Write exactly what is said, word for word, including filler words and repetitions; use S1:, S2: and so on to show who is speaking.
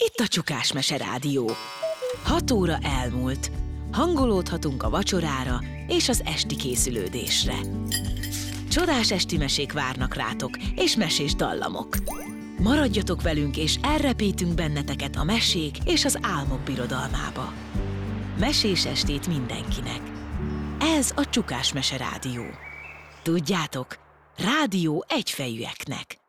S1: Itt a Csukás Mese Rádió. Hat óra elmúlt. Hangolódhatunk a vacsorára és az esti készülődésre. Csodás esti mesék várnak rátok, és mesés dallamok. Maradjatok velünk, és elrepítünk benneteket a mesék és az álmok birodalmába. Mesés estét mindenkinek. Ez a Csukás Mese Rádió. Tudjátok, rádió egyfejűeknek.